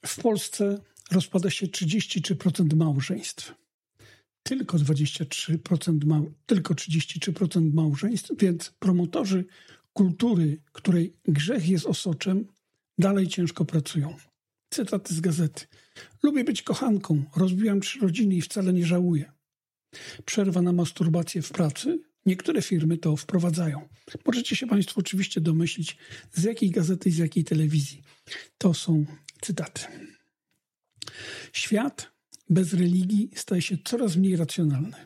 W Polsce rozpada się 33% małżeństw. Tylko 33% małżeństw, więc promotorzy kultury, której grzech jest osoczem, dalej ciężko pracują. Cytaty z gazety. Lubię być kochanką, rozbiłam 3 rodziny i wcale nie żałuję. Przerwa na masturbację w pracy. Niektóre firmy to wprowadzają. Możecie się Państwo oczywiście domyślić, z jakiej gazety i z jakiej telewizji. To są cytaty. Świat bez religii staje się coraz mniej racjonalny.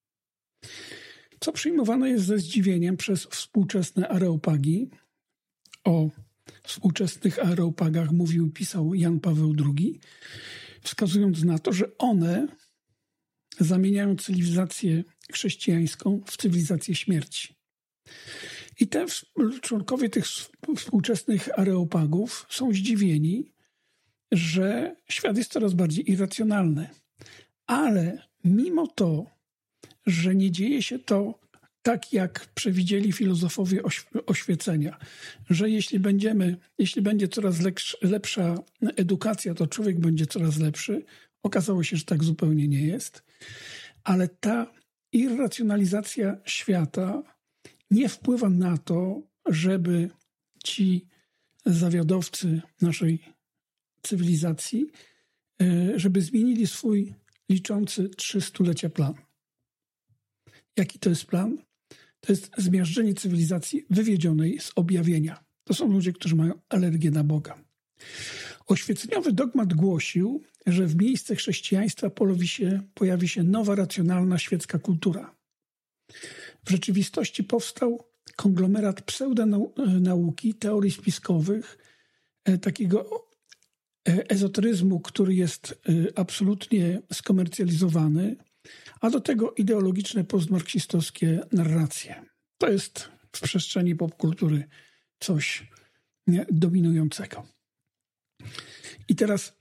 Co przyjmowane jest ze zdziwieniem przez współczesne areopagi. O współczesnych areopagach mówił i pisał Jan Paweł II, wskazując na to, że one zamieniają cywilizację chrześcijańską w cywilizację śmierci. I członkowie tych współczesnych areopagów są zdziwieni, że świat jest coraz bardziej irracjonalny. Ale mimo to, że nie dzieje się to tak, jak przewidzieli filozofowie oświecenia, że jeśli będzie coraz lepsza edukacja, to człowiek będzie coraz lepszy. Okazało się, że tak zupełnie nie jest. Ale ta irracjonalizacja świata nie wpływa na to, żeby ci zawiadowcy naszej cywilizacji, żeby zmienili swój liczący 3 stulecia plan. Jaki to jest plan? To jest zmiażdżenie cywilizacji wywiedzionej z objawienia. To są ludzie, którzy mają alergię na Boga. Oświeceniowy dogmat głosił, że w miejsce chrześcijaństwa pojawi się nowa, racjonalna świecka kultura. W rzeczywistości powstał konglomerat pseudonauki, teorii spiskowych, takiego ezoteryzmu, który jest absolutnie skomercjalizowany, a do tego ideologiczne postmarksistowskie narracje. To jest w przestrzeni popkultury coś dominującego. I teraz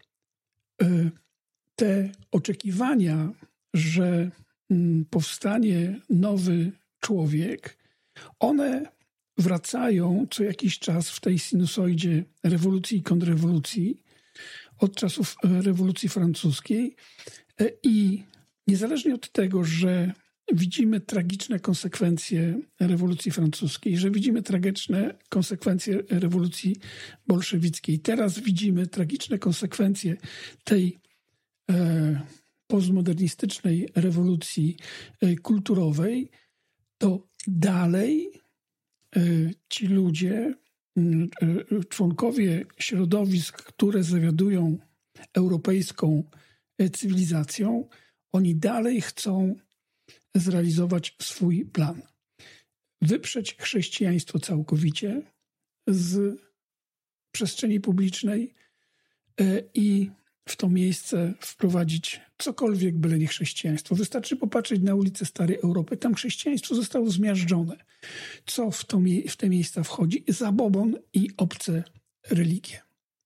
te oczekiwania, że powstanie nowy człowiek, one wracają co jakiś czas w tej sinusoidzie rewolucji i kontrrewolucji od czasów rewolucji francuskiej i niezależnie od tego, że widzimy tragiczne konsekwencje rewolucji francuskiej, że widzimy tragiczne konsekwencje rewolucji bolszewickiej, teraz widzimy tragiczne konsekwencje tej postmodernistycznej rewolucji kulturowej, to dalej ci ludzie, członkowie środowisk, które zawiadują europejską cywilizacją, oni dalej chcą zrealizować swój plan. Wyprzeć chrześcijaństwo całkowicie z przestrzeni publicznej i w to miejsce wprowadzić cokolwiek, byle nie chrześcijaństwo. Wystarczy popatrzeć na ulice Starej Europy. Tam chrześcijaństwo zostało zmiażdżone. Co w te miejsca wchodzi? Zabobon i obce religie.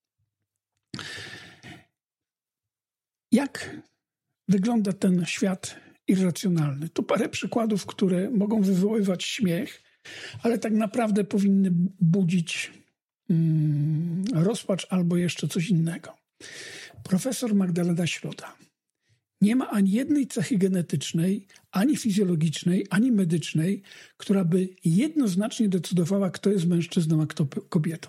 Jak wygląda ten świat irracjonalny? To parę przykładów, które mogą wywoływać śmiech, ale tak naprawdę powinny budzić rozpacz albo jeszcze coś innego. Profesor Magdalena Środa. Nie ma ani jednej cechy genetycznej, ani fizjologicznej, ani medycznej, która by jednoznacznie decydowała, kto jest mężczyzną, a kto kobietą.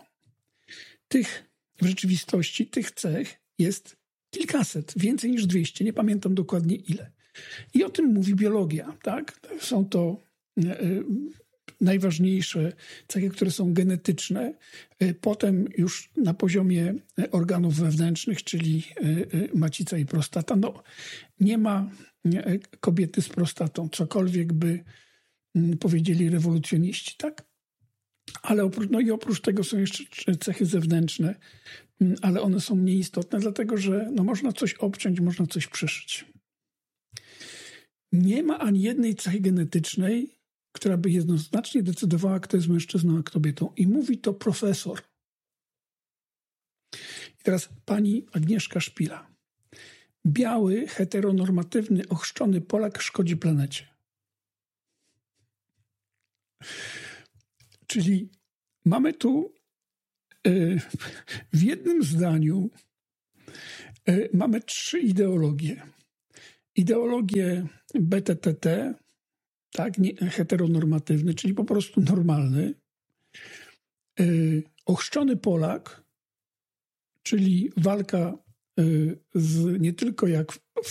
W rzeczywistości tych cech jest kilkaset, więcej niż 200, nie pamiętam dokładnie ile. I o tym mówi biologia, tak? Są to najważniejsze cechy, które są genetyczne. Potem już na poziomie organów wewnętrznych, czyli macica i prostata. No, nie ma kobiety z prostatą, cokolwiek by powiedzieli rewolucjoniści, tak? Ale oprócz tego są jeszcze cechy zewnętrzne, ale one są mniej istotne, dlatego że można coś obciąć, można coś przyszyć. Nie ma ani jednej cechy genetycznej, która by jednoznacznie decydowała, kto jest mężczyzną, a kto kobietą. I mówi to profesor. I teraz pani Agnieszka Szpila. Biały, heteronormatywny, ochrzczony Polak szkodzi planecie. Czyli mamy tu w jednym zdaniu Mamy 3 ideologie. Ideologię BTTT, tak, heteronormatywny, czyli po prostu normalny. Ochrzczony Polak, czyli walka nie tylko jak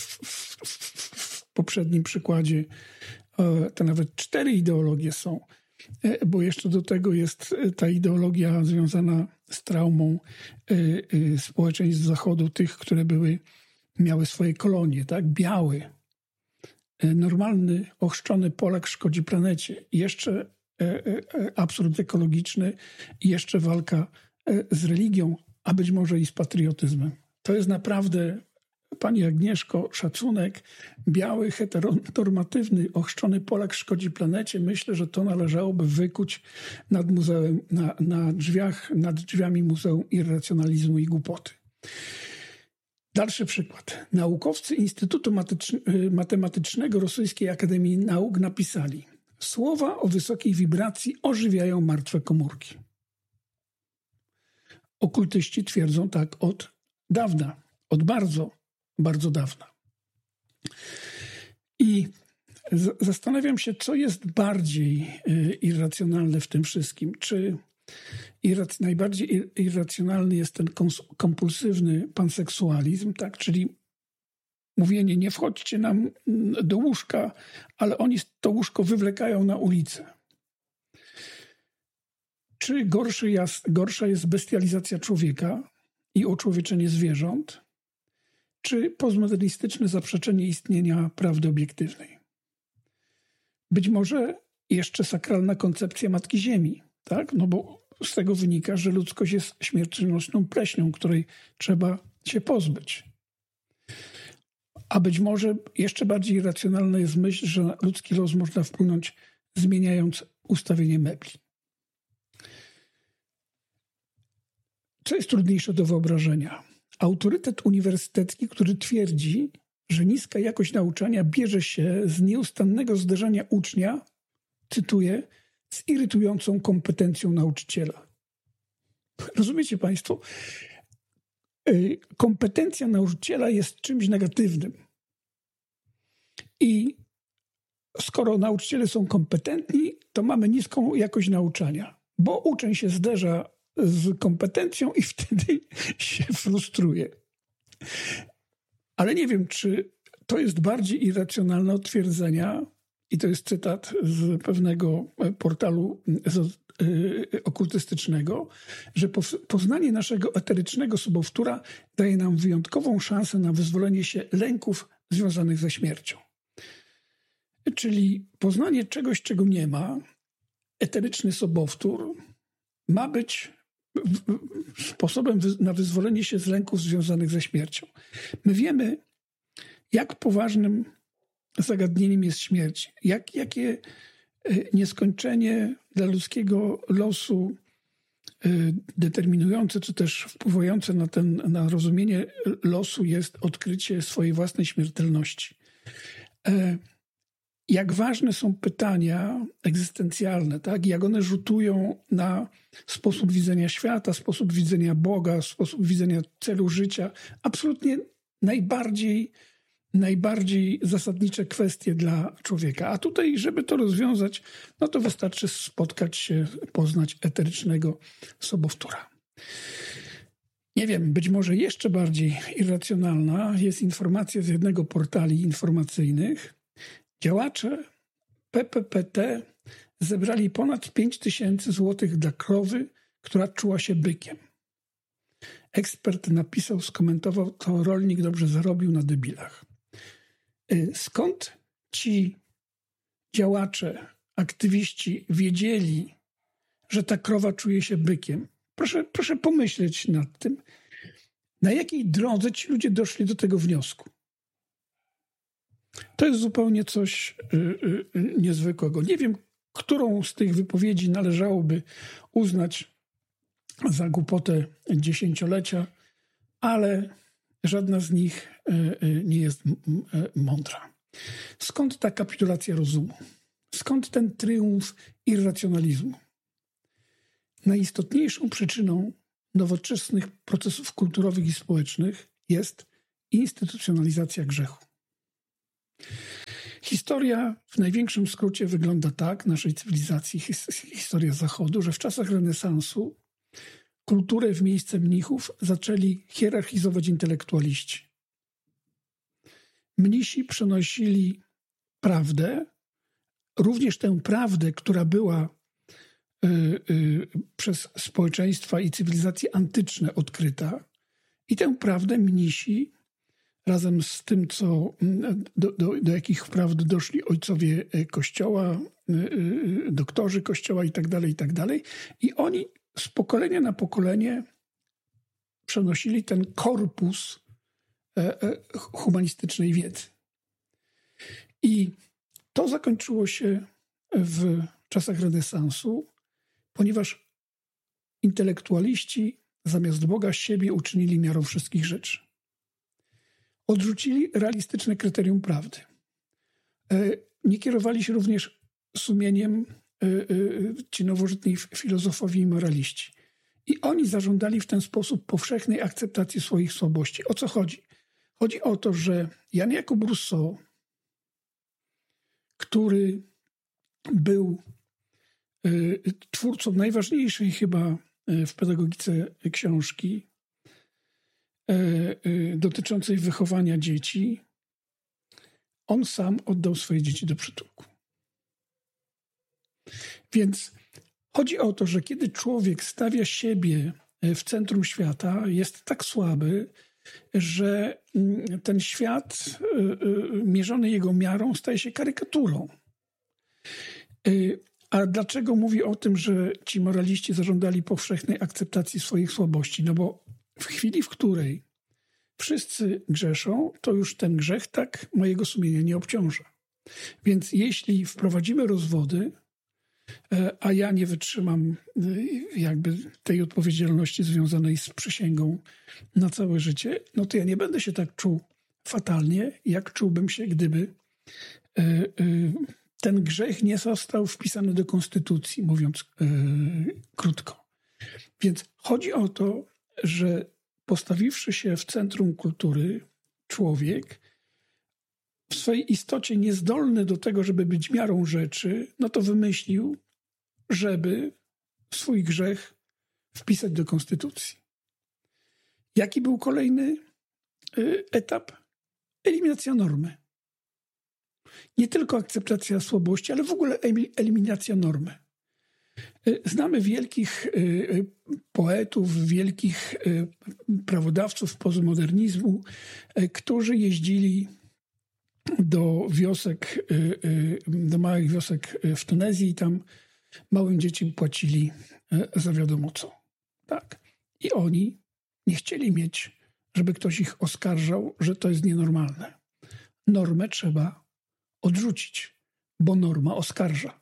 w poprzednim przykładzie, to nawet 4 ideologie są, bo jeszcze do tego jest ta ideologia związana z traumą społeczeństw Zachodu, tych, które miały swoje kolonie, tak? Biały, normalny, ochrzczony Polak szkodzi planecie. Jeszcze absurd ekologiczny i jeszcze walka z religią, a być może i z patriotyzmem. To jest naprawdę, pani Agnieszko, szacunek. Biały, heteronormatywny, ochrzczony Polak szkodzi planecie. Myślę, że to należałoby wykuć nad muzeum, nad drzwiami Muzeum Irracjonalizmu i Głupoty. Dalszy przykład. Naukowcy Instytutu Matematycznego Rosyjskiej Akademii Nauk napisali: słowa o wysokiej wibracji ożywiają martwe komórki. Okultyści twierdzą tak od dawna, od bardzo, bardzo dawna. I zastanawiam się, co jest bardziej irracjonalne w tym wszystkim. Czy najbardziej irracjonalny jest ten kompulsywny panseksualizm, tak? Czyli mówienie, nie wchodźcie nam do łóżka, ale oni to łóżko wywlekają na ulicę. Czy gorsza jest bestializacja człowieka i oczłowieczenie zwierząt, czy postmodernistyczne zaprzeczenie istnienia prawdy obiektywnej? Być może jeszcze sakralna koncepcja Matki Ziemi, tak? No bo z tego wynika, że ludzkość jest śmiertelnością pleśnią, której trzeba się pozbyć. A być może jeszcze bardziej racjonalna jest myśl, że na ludzki los można wpłynąć, zmieniając ustawienie mebli. Co jest trudniejsze do wyobrażenia? Autorytet uniwersytecki, który twierdzi, że niska jakość nauczania bierze się z nieustannego zderzania ucznia, cytuję, z irytującą kompetencją nauczyciela. Rozumiecie Państwo? Kompetencja nauczyciela jest czymś negatywnym. I skoro nauczyciele są kompetentni, to mamy niską jakość nauczania, bo uczeń się zderza z kompetencją i wtedy się frustruje. Ale nie wiem, czy to jest bardziej irracjonalne od twierdzenia, i to jest cytat z pewnego portalu okultystycznego, że poznanie naszego eterycznego sobowtóra daje nam wyjątkową szansę na wyzwolenie się lęków związanych ze śmiercią. Czyli poznanie czegoś, czego nie ma, eteryczny sobowtór, ma być sposobem na wyzwolenie się z lęków związanych ze śmiercią. My wiemy, jak poważnym zagadnieniem jest śmierć. Jakie nieskończenie dla ludzkiego losu determinujące, czy też wpływające na rozumienie losu jest odkrycie swojej własnej śmiertelności. Jak ważne są pytania egzystencjalne, tak? Jak one rzutują na sposób widzenia świata, sposób widzenia Boga, sposób widzenia celu życia. Absolutnie najbardziej zasadnicze kwestie dla człowieka. A tutaj, żeby to rozwiązać, no to wystarczy spotkać się, poznać eterycznego sobowtóra. Nie wiem, być może jeszcze bardziej irracjonalna jest informacja z jednego portali informacyjnych. Działacze PPPT zebrali ponad 5000 złotych dla krowy, która czuła się bykiem. Ekspert napisał, skomentował, to rolnik dobrze zarobił na debilach. Skąd ci działacze, aktywiści wiedzieli, że ta krowa czuje się bykiem? Proszę pomyśleć nad tym. Na jakiej drodze ci ludzie doszli do tego wniosku? To jest zupełnie coś niezwykłego. Nie wiem, którą z tych wypowiedzi należałoby uznać za głupotę dziesięciolecia, ale żadna z nich nie jest mądra. Skąd ta kapitulacja rozumu? Skąd ten triumf irracjonalizmu? Najistotniejszą przyczyną nowoczesnych procesów kulturowych i społecznych jest instytucjonalizacja grzechu. Historia w największym skrócie wygląda tak, naszej cywilizacji, historia Zachodu, że w czasach renesansu kulturę w miejsce mnichów zaczęli hierarchizować intelektualiści. Mnisi przenosili prawdę, również tę prawdę, która była przez społeczeństwa i cywilizacje antyczne odkryta, i tę prawdę mnisi razem z tym, do jakich prawd doszli ojcowie Kościoła, doktorzy Kościoła i tak dalej, i oni z pokolenia na pokolenie przenosili ten korpus humanistycznej wiedzy. I to zakończyło się w czasach renesansu, ponieważ intelektualiści zamiast Boga siebie uczynili miarą wszystkich rzeczy. Odrzucili realistyczne kryterium prawdy. Nie kierowali się również sumieniem ci nowożytni filozofowie i moraliści. I oni zażądali w ten sposób powszechnej akceptacji swoich słabości. O co chodzi? Chodzi o to, że Jan Jakub Rousseau, który był twórcą najważniejszej chyba w pedagogice książki dotyczącej wychowania dzieci, on sam oddał swoje dzieci do przytułku. Więc chodzi o to, że kiedy człowiek stawia siebie w centrum świata, jest tak słaby, że ten świat mierzony jego miarą staje się karykaturą. A dlaczego mówi o tym, że ci moraliści zażądali powszechnej akceptacji swoich słabości? No bo w chwili, w której wszyscy grzeszą, to już ten grzech tak mojego sumienia nie obciąża. Więc jeśli wprowadzimy rozwody, a ja nie wytrzymam jakby tej odpowiedzialności związanej z przysięgą na całe życie, no to ja nie będę się tak czuł fatalnie, jak czułbym się, gdyby ten grzech nie został wpisany do konstytucji, mówiąc krótko. Więc chodzi o to, że postawiwszy się w centrum kultury, człowiek w swej istocie niezdolny do tego, żeby być miarą rzeczy, no to wymyślił, żeby swój grzech wpisać do konstytucji. Jaki był kolejny etap? Eliminacja normy. Nie tylko akceptacja słabości, ale w ogóle eliminacja normy. Znamy wielkich poetów, wielkich prawodawców postmodernizmu, którzy jeździli do wiosek, do małych wiosek w Tunezji i tam małym dzieciom płacili za wiadomo co. Tak. I oni nie chcieli mieć, żeby ktoś ich oskarżał, że to jest nienormalne. Normę trzeba odrzucić, bo norma oskarża.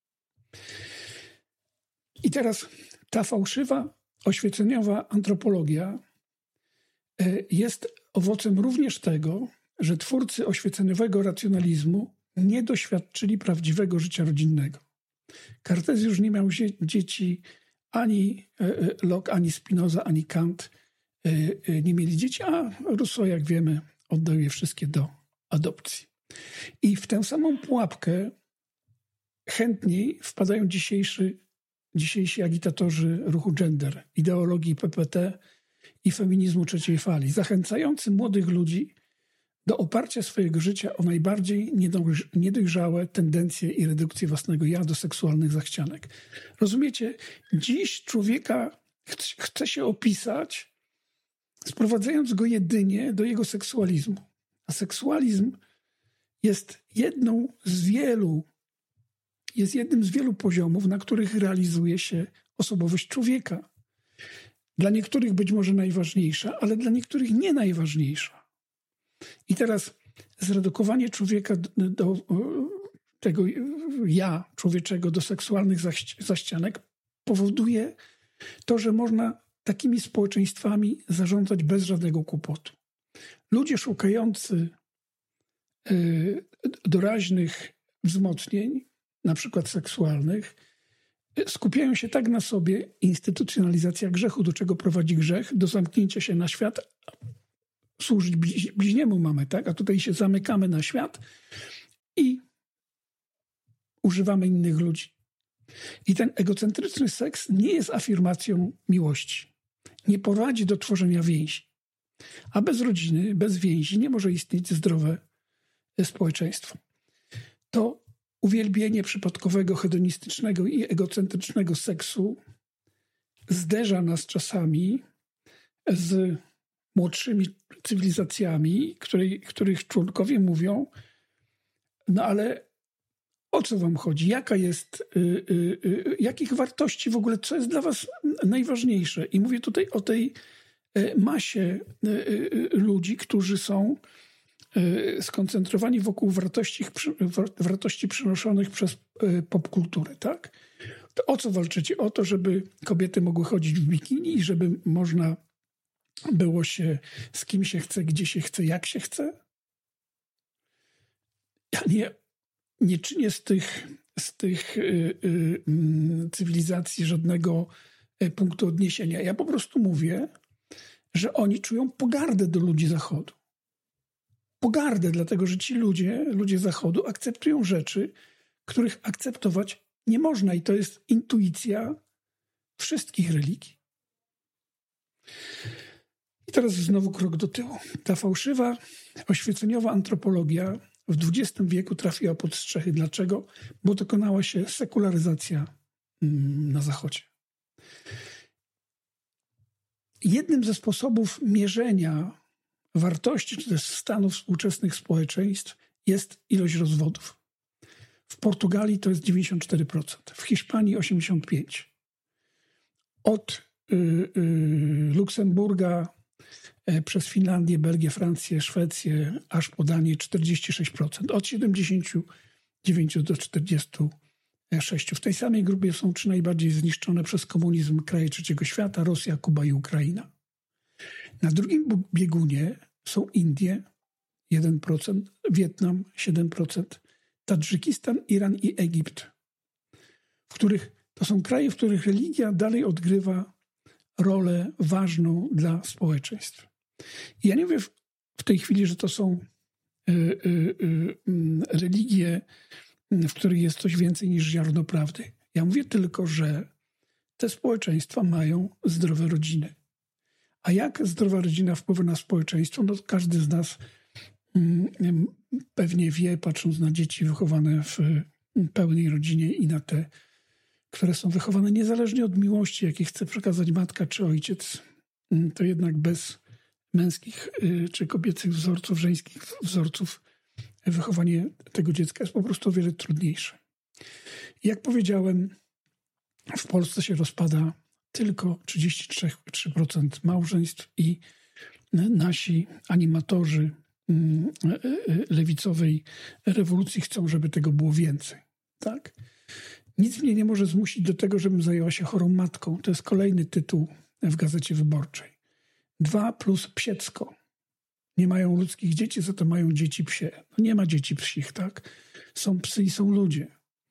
I teraz ta fałszywa, oświeceniowa antropologia jest owocem również tego, że twórcy oświeceniowego racjonalizmu nie doświadczyli prawdziwego życia rodzinnego. Kartezjusz nie miał dzieci, ani Locke, ani Spinoza, ani Kant nie mieli dzieci, a Rousseau, jak wiemy, oddał je wszystkie do adopcji. I w tę samą pułapkę chętniej wpadają dzisiejsi agitatorzy ruchu gender, ideologii PPT i feminizmu trzeciej fali, zachęcający młodych ludzi do oparcia swojego życia o najbardziej niedojrzałe tendencje i redukcję własnego ja do seksualnych zachcianek. Rozumiecie? Dziś człowieka chce się opisać, sprowadzając go jedynie do jego seksualizmu. A seksualizm jest jednym z wielu poziomów, na których realizuje się osobowość człowieka. Dla niektórych być może najważniejsza, ale dla niektórych nie najważniejsza. I teraz zredukowanie człowieka do tego ja człowieczego, do seksualnych zaścianek powoduje to, że można takimi społeczeństwami zarządzać bez żadnego kłopotu. Ludzie szukający doraźnych wzmocnień, na przykład seksualnych, skupiają się tak na sobie, instytucjonalizacja grzechu, do czego prowadzi grzech, do zamknięcia się na świat, służyć bliźniemu mamy, tak? A tutaj się zamykamy na świat i używamy innych ludzi. I ten egocentryczny seks nie jest afirmacją miłości. Nie prowadzi do tworzenia więzi. A bez rodziny, bez więzi nie może istnieć zdrowe społeczeństwo. To uwielbienie przypadkowego, hedonistycznego i egocentrycznego seksu zderza nas czasami z młodszymi cywilizacjami, których członkowie mówią, no ale o co wam chodzi? Jaka jest, jakich wartości w ogóle, co jest dla was najważniejsze? I mówię tutaj o tej masie ludzi, którzy są skoncentrowani wokół wartości przynoszonych przez popkulturę, tak? To o co walczycie? O to, żeby kobiety mogły chodzić w bikini i żeby można było się z kim się chce, gdzie się chce, jak się chce? Ja nie czynię z tych cywilizacji żadnego punktu odniesienia. Ja po prostu mówię, że oni czują pogardę do ludzi Zachodu. Pogardę, dlatego że ci ludzie Zachodu akceptują rzeczy, których akceptować nie można. I to jest intuicja wszystkich religii. I teraz znowu krok do tyłu. Ta fałszywa, oświeceniowa antropologia w XX wieku trafiła pod strzechy. Dlaczego? Bo dokonała się sekularyzacja na Zachodzie. Jednym ze sposobów mierzenia wartości, czy też stanu współczesnych społeczeństw jest ilość rozwodów. W Portugalii to jest 94%, w Hiszpanii 85%. Od Luksemburga przez Finlandię, Belgię, Francję, Szwecję, aż po Danię 46%. Od 79 do 46. W tej samej grupie są 3 najbardziej zniszczone przez komunizm kraje trzeciego świata: Rosja, Kuba i Ukraina. Na drugim biegunie są Indie 1%, Wietnam 7%, Tadżykistan, Iran i Egipt, to są kraje, w których religia dalej odgrywa rolę ważną dla społeczeństw. I ja nie mówię w tej chwili, że to są religie, w których jest coś więcej niż ziarno prawdy. Ja mówię tylko, że te społeczeństwa mają zdrowe rodziny. A jak zdrowa rodzina wpływa na społeczeństwo? No każdy z nas pewnie wie, patrząc na dzieci wychowane w pełnej rodzinie i na te, które są wychowane niezależnie od miłości, jakie chce przekazać matka czy ojciec, to jednak bez męskich czy kobiecych wzorców, żeńskich wzorców wychowanie tego dziecka jest po prostu o wiele trudniejsze. Jak powiedziałem, w Polsce się rozpada tylko 33% małżeństw i nasi animatorzy lewicowej rewolucji chcą, żeby tego było więcej. Tak? Nic mnie nie może zmusić do tego, żebym zajęła się chorą matką. To jest kolejny tytuł w Gazecie Wyborczej. 2 plus psiecko. Nie mają ludzkich dzieci, za to mają dzieci psie. No nie ma dzieci psich, tak? Są psy i są ludzie.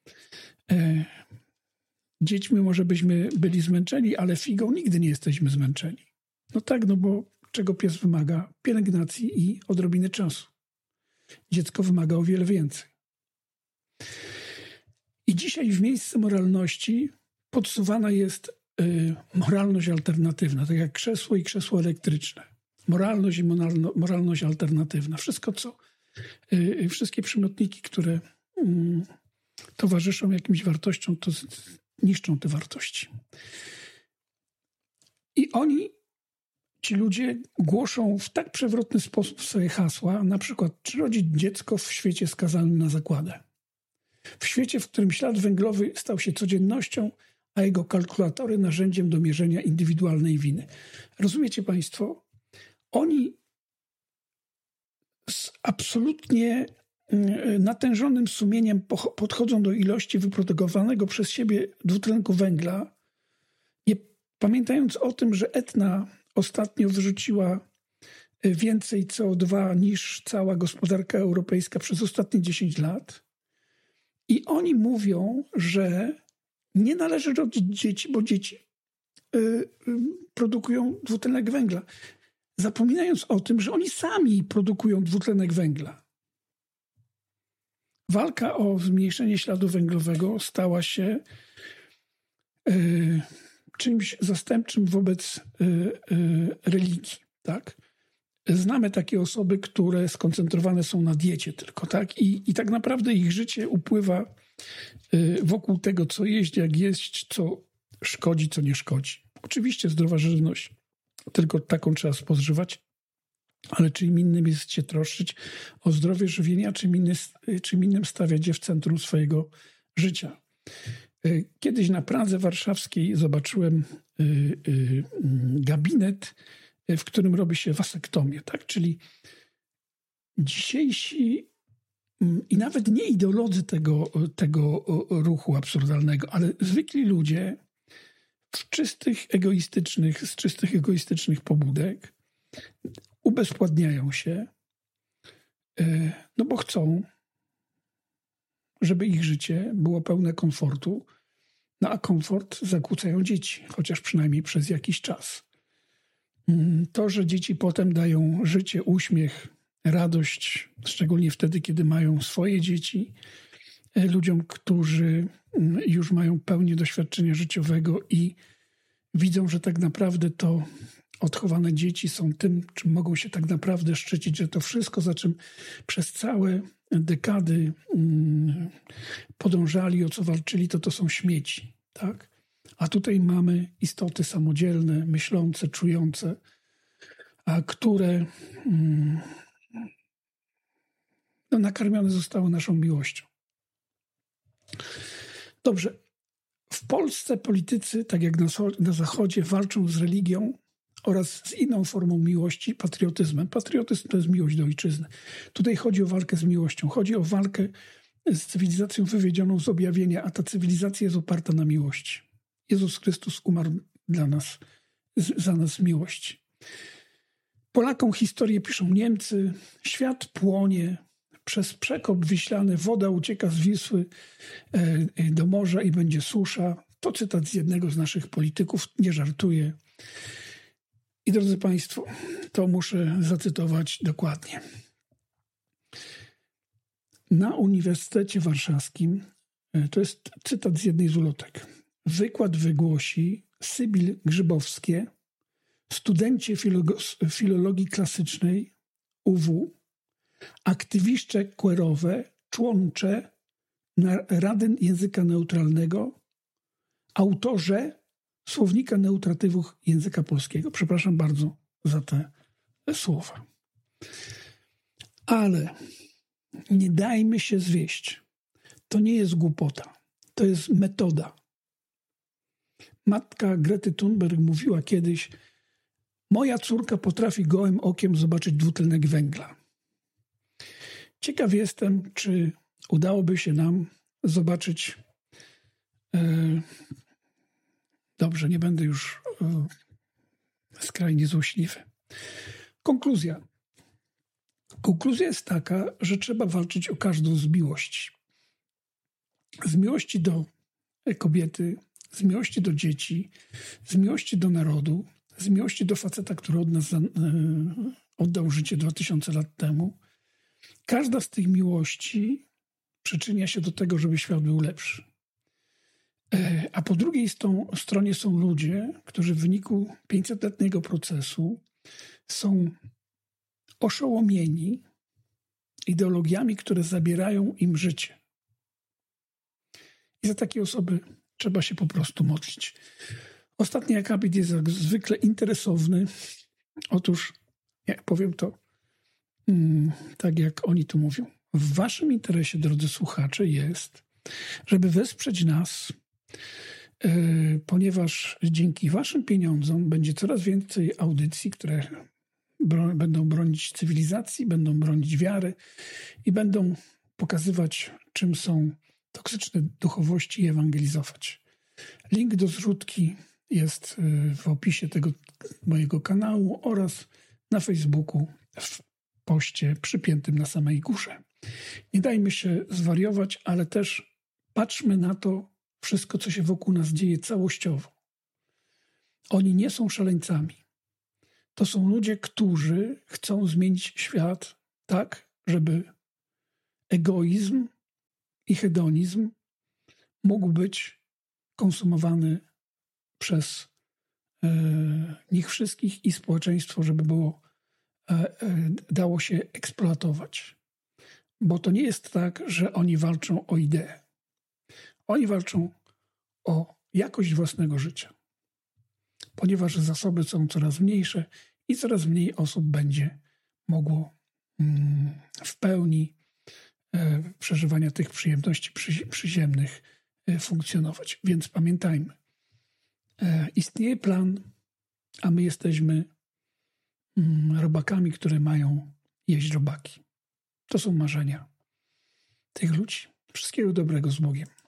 Dziećmi może byśmy byli zmęczeni, ale figą nigdy nie jesteśmy zmęczeni. No tak, no bo czego pies wymaga? Pielęgnacji i odrobiny czasu. Dziecko wymaga o wiele więcej. I dzisiaj w miejsce moralności podsuwana jest moralność alternatywna, tak jak krzesło i krzesło elektryczne. Moralność i moralność alternatywna. Wszystkie przymiotniki, które towarzyszą jakimś wartościom, to niszczą te wartości. I ci ludzie głoszą w tak przewrotny sposób swoje hasła, na przykład, czy rodzić dziecko w świecie skazanym na zagładę. W świecie, w którym ślad węglowy stał się codziennością, a jego kalkulatory narzędziem do mierzenia indywidualnej winy. Rozumiecie państwo? Oni z absolutnie natężonym sumieniem podchodzą do ilości wyprodukowanego przez siebie dwutlenku węgla, nie pamiętając o tym, że Etna ostatnio wyrzuciła więcej CO2 niż cała gospodarka europejska przez ostatnie 10 lat. I oni mówią, że nie należy rodzić dzieci, bo dzieci produkują dwutlenek węgla. zapominając o tym, że oni sami produkują dwutlenek węgla. Walka o zmniejszenie śladu węglowego stała się czymś zastępczym wobec religii, tak? Znamy takie osoby, które skoncentrowane są na diecie tylko, tak? I tak naprawdę ich życie upływa wokół tego, co jeść, jak jeść, co szkodzi, co nie szkodzi. Oczywiście zdrowa żywność, tylko taką trzeba spożywać, ale czym innym jest się troszczyć o zdrowie żywienia, czym innym stawiać je w centrum swojego życia. Kiedyś na Pradze Warszawskiej zobaczyłem gabinet, w którym robi się wasektomię, tak? Czyli dzisiejsi i nawet nie ideolodzy tego ruchu absurdalnego, ale zwykli ludzie z czystych egoistycznych pobudek ubezpładniają się, no bo chcą, żeby ich życie było pełne komfortu, no a komfort zakłócają dzieci, chociaż przynajmniej przez jakiś czas. To, że dzieci potem dają życie, uśmiech, radość, szczególnie wtedy, kiedy mają swoje dzieci, ludziom, którzy już mają pełnię doświadczenia życiowego i widzą, że tak naprawdę to odchowane dzieci są tym, czym mogą się tak naprawdę szczycić, że to wszystko, za czym przez całe dekady podążali, o co walczyli, to są śmieci, tak? A tutaj mamy istoty samodzielne, myślące, czujące, które nakarmione zostały naszą miłością. Dobrze. W Polsce politycy, tak jak na Zachodzie, walczą z religią oraz z inną formą miłości, patriotyzmem. Patriotyzm to jest miłość do ojczyzny. Tutaj chodzi o walkę z miłością. Chodzi o walkę z cywilizacją wywiedzioną z objawienia, a ta cywilizacja jest oparta na miłości. Jezus Chrystus umarł dla nas, za nas z miłości. Polakom historię piszą Niemcy. Świat płonie. Przez przekop wiślany woda ucieka z Wisły do morza i będzie susza. To cytat z jednego z naszych polityków, nie żartuję. I drodzy Państwo, to muszę zacytować dokładnie. Na Uniwersytecie Warszawskim, to jest cytat z jednej z ulotek, wykład wygłosi Sybil Grzybowskie, studencie filologii klasycznej UW, aktywiszcze queerowe, członcze Rady Języka Neutralnego, autorze Słownika Neutratywów Języka Polskiego. Przepraszam bardzo za te słowa. Ale nie dajmy się zwieść. To nie jest głupota. To jest metoda. Matka Grety Thunberg mówiła kiedyś: moja córka potrafi gołym okiem zobaczyć dwutlenek węgla. Ciekaw jestem, czy udałoby się nam zobaczyć... Dobrze, nie będę już skrajnie złośliwy. Konkluzja. Konkluzja jest taka, że trzeba walczyć o każdą z miłości. Z miłości do kobiety, z miłości do dzieci, z miłości do narodu, z miłości do faceta, który od nas oddał życie 2000 lat temu. Każda z tych miłości przyczynia się do tego, żeby świat był lepszy. A po drugiej stronie są ludzie, którzy w wyniku 500-letniego procesu są oszołomieni ideologiami, które zabierają im życie. I za takie osoby trzeba się po prostu modlić. Ostatni akapit jest jak zwykle interesowny. Otóż, jak powiem to tak, jak oni tu mówią. W waszym interesie, drodzy słuchacze, jest, żeby wesprzeć nas, ponieważ dzięki waszym pieniądzom będzie coraz więcej audycji, które będą bronić cywilizacji, będą bronić wiary i będą pokazywać, czym są toksyczne duchowości i ewangelizować. Link do zrzutki jest w opisie tego mojego kanału oraz na Facebooku w poście przypiętym na samej górze. Nie dajmy się zwariować, ale też patrzmy na to wszystko, co się wokół nas dzieje całościowo. Oni nie są szaleńcami. To są ludzie, którzy chcą zmienić świat tak, żeby egoizm i hedonizm mógł być konsumowany przez nich wszystkich i społeczeństwo, żeby dało się eksploatować. Bo to nie jest tak, że oni walczą o ideę. Oni walczą o jakość własnego życia. Ponieważ zasoby są coraz mniejsze i coraz mniej osób będzie mogło w pełni przeżywania tych przyjemności przyziemnych funkcjonować. Więc pamiętajmy, istnieje plan, a my jesteśmy robakami, które mają jeść robaki. To są marzenia tych ludzi. Wszystkiego dobrego z Bogiem.